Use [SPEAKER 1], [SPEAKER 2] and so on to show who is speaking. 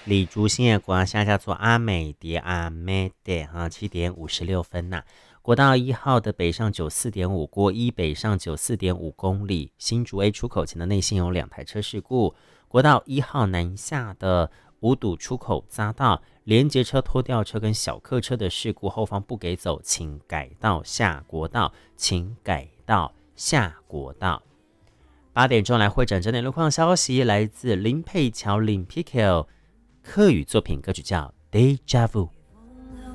[SPEAKER 1] 李竹新的国下叫做阿美蝶阿美蝶7:56国道1号的北上94.5，国一北上94.5公里，新竹 A 出口前的内线有2台车事故。国道1号南下的五堵出口匝道，连接车、拖吊车跟小客车的事故，后方不给走，请改道下国道，请改道下国道。8点钟来会诊整点路况消息，来自林佩乔林 Pico 客语作品歌曲叫《Deja Vu》。